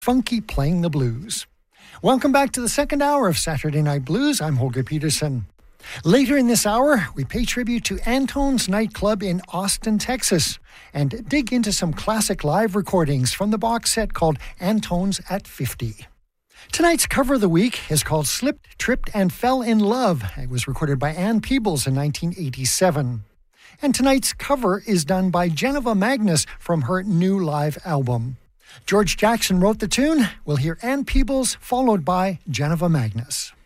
Funky Playing the Blues. Welcome back to the second hour of Saturday Night Blues. I'm Holger Peterson. Later in this hour, we pay tribute to Antone's Nightclub in Austin, Texas, and dig into some classic live recordings from the box set called Antone's at 50. Tonight's cover of the week is called Slipped, Tripped, and Fell in Love. It was recorded by Ann Peebles in 1987. And tonight's cover is done by Geneva Magnus from her new live album. George Jackson wrote the tune. We'll hear Ann Peebles followed by Geneva Magnus.